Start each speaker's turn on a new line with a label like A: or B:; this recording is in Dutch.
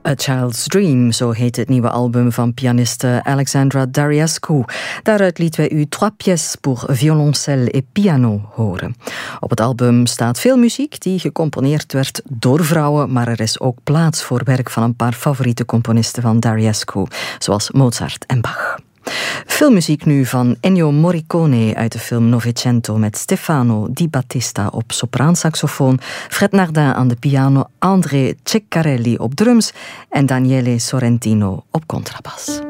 A: A Child's Dream, zo heet het nieuwe album van pianiste Alexandra Dariescu. Daaruit lieten wij u 3 pièces pour violoncelle et piano horen. Op het album staat veel muziek die gecomponeerd werd door vrouwen, maar er is ook plaats voor werk van een paar favoriete componisten van Dariescu, zoals Mozart en Bach. Filmmuziek nu van Ennio Morricone uit de film Novecento met Stefano Di Battista op sopraansaxofoon, Fred Nardin aan de piano, André Ceccarelli op drums en Daniele Sorrentino op contrabas.